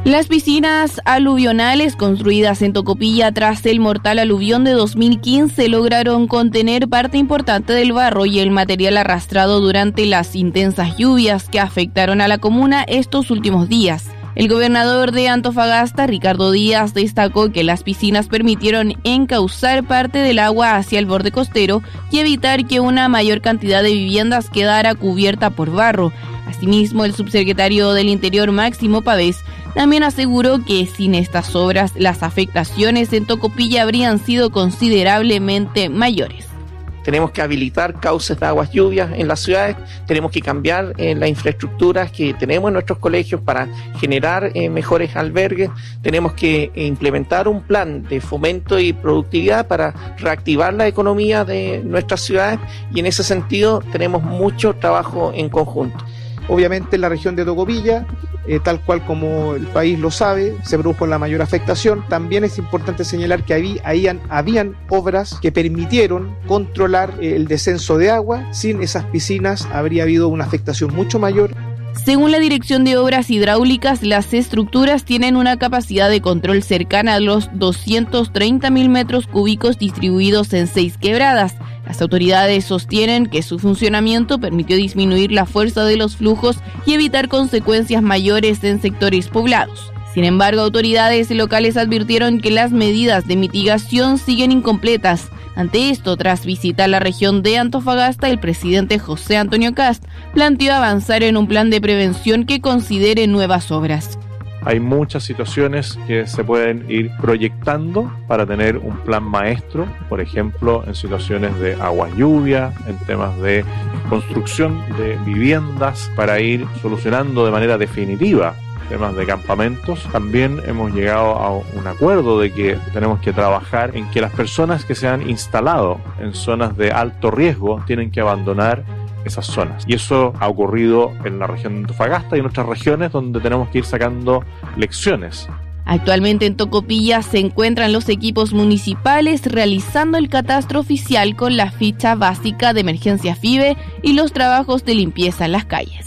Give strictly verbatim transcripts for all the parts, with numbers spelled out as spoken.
Las piscinas aluvionales construidas en Tocopilla tras el mortal aluvión de dos mil quince lograron contener parte importante del barro y el material arrastrado durante las intensas lluvias que afectaron a la comuna estos últimos días. El gobernador de Antofagasta, Ricardo Díaz, destacó que las piscinas permitieron encauzar parte del agua hacia el borde costero y evitar que una mayor cantidad de viviendas quedara cubierta por barro. Asimismo, el subsecretario del Interior, Máximo Pavés, también aseguró que sin estas obras las afectaciones en Tocopilla habrían sido considerablemente mayores. Tenemos que habilitar cauces de aguas lluvias en las ciudades, tenemos que cambiar eh, las infraestructuras que tenemos en nuestros colegios para generar eh, mejores albergues, tenemos que eh, implementar un plan de fomento y productividad para reactivar la economía de nuestras ciudades y en ese sentido tenemos mucho trabajo en conjunto. Obviamente en la región de Tocopilla, eh, tal cual como el país lo sabe, se produjo la mayor afectación. También es importante señalar que había, habían, habían obras que permitieron controlar eh, el descenso de agua. Sin esas piscinas habría habido una afectación mucho mayor. Según la Dirección de Obras Hidráulicas, las estructuras tienen una capacidad de control cercana a los doscientos treinta mil metros cúbicos distribuidos en seis quebradas. Las autoridades sostienen que su funcionamiento permitió disminuir la fuerza de los flujos y evitar consecuencias mayores en sectores poblados. Sin embargo, autoridades locales advirtieron que las medidas de mitigación siguen incompletas. Ante esto, tras visitar la región de Antofagasta, el presidente José Antonio Kast planteó avanzar en un plan de prevención que considere nuevas obras. Hay muchas situaciones que se pueden ir proyectando para tener un plan maestro, por ejemplo, en situaciones de agua lluvia, en temas de construcción de viviendas, para ir solucionando de manera definitiva temas de campamentos. También hemos llegado a un acuerdo de que tenemos que trabajar en que las personas que se han instalado en zonas de alto riesgo tienen que abandonar esas zonas. Y eso ha ocurrido en la región de Antofagasta y en otras regiones donde tenemos que ir sacando lecciones. Actualmente en Tocopilla se encuentran los equipos municipales realizando el catastro oficial con la ficha básica de emergencia F I B E y los trabajos de limpieza en las calles.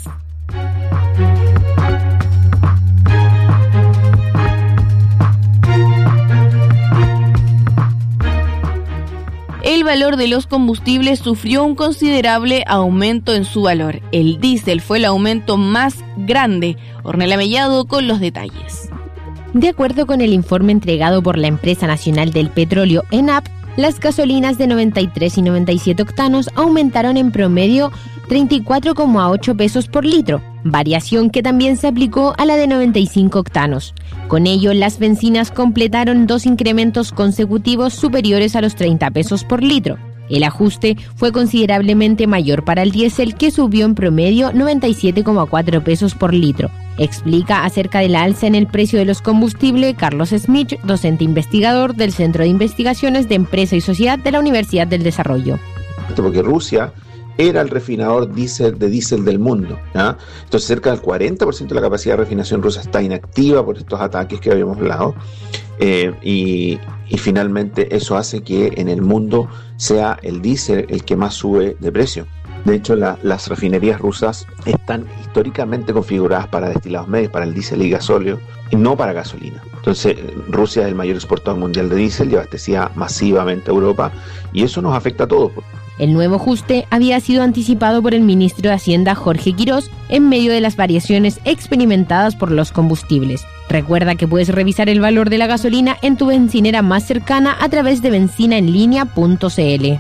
El valor de los combustibles sufrió un considerable aumento en su valor. El diésel fue el aumento más grande. Ornella Mellado con los detalles. De acuerdo con el informe entregado por la Empresa Nacional del Petróleo, ENAP, las gasolinas de noventa y tres y noventa y siete octanos aumentaron en promedio treinta y cuatro coma ocho pesos por litro, variación que también se aplicó a la de noventa y cinco octanos. Con ello, las bencinas completaron dos incrementos consecutivos superiores a los treinta pesos por litro. El ajuste fue considerablemente mayor para el diésel, que subió en promedio noventa y siete coma cuatro pesos por litro. Explica acerca de la alza en el precio de los combustibles Carlos Smith, docente investigador del Centro de Investigaciones de Empresa y Sociedad de la Universidad del Desarrollo. Porque Rusia era el refinador diésel de diésel del mundo, ¿ya? Entonces cerca del cuarenta por ciento de la capacidad de refinación rusa está inactiva por estos ataques que habíamos hablado, eh, y, y finalmente eso hace que en el mundo sea el diésel el que más sube de precio. De hecho, la, las refinerías rusas están históricamente configuradas para destilados medios, para el diésel y gasóleo, y no para gasolina. Entonces, Rusia es el mayor exportador mundial de diésel y abastecía masivamente a Europa, y eso nos afecta a todos. El nuevo ajuste había sido anticipado por el ministro de Hacienda, Jorge Quirós, en medio de las variaciones experimentadas por los combustibles. Recuerda que puedes revisar el valor de la gasolina en tu bencinera más cercana a través de bencina en línea punto c l.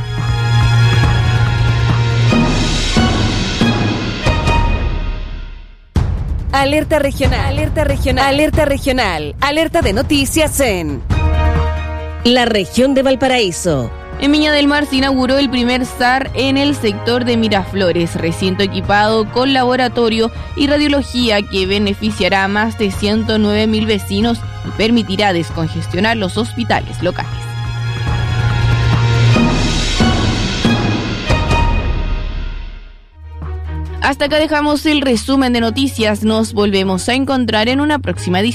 Alerta regional, alerta regional, alerta regional, alerta de noticias en la región de Valparaíso. En Viña del Mar se inauguró el primer S A R en el sector de Miraflores, recinto equipado con laboratorio y radiología que beneficiará a más de ciento nueve mil vecinos y permitirá descongestionar los hospitales locales. Hasta acá dejamos el resumen de noticias. Nos volvemos a encontrar en una próxima edición.